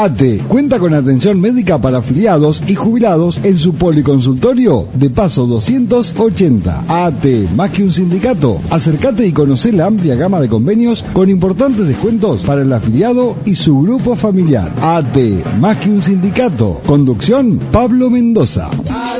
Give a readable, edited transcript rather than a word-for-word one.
ATE cuenta con atención médica para afiliados y jubilados en su policonsultorio de Paso 280. ATE, más que un sindicato. Acércate y conoce la amplia gama de convenios con importantes descuentos para el afiliado y su grupo familiar. ATE, más que un sindicato. Conducción, Pablo Mendoza.